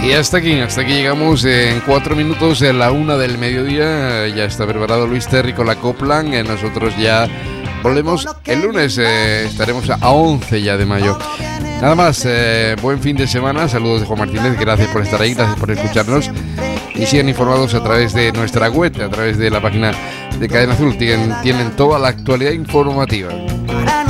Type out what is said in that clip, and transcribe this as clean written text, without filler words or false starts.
Y hasta aquí llegamos en 4 minutos de la 1 del mediodía. Ya está preparado Luis Terry con la copla. Nosotros ya volvemos el lunes, estaremos a 11 ya de mayo. Nada más, buen fin de semana. Saludos de Juan Martínez, gracias por estar ahí, gracias por escucharnos. Y sigan informados a través de nuestra web, a través de la página de Cadena Azul. Tienen toda la actualidad informativa.